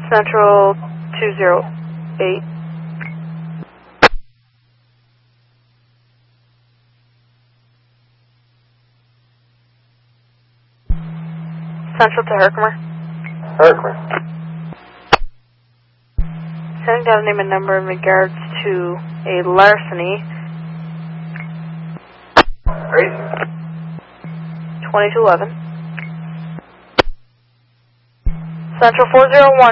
Central 208. Central to Herkimer. Herkimer. Sending down name and number in regards to a larceny. 2211. Central 401.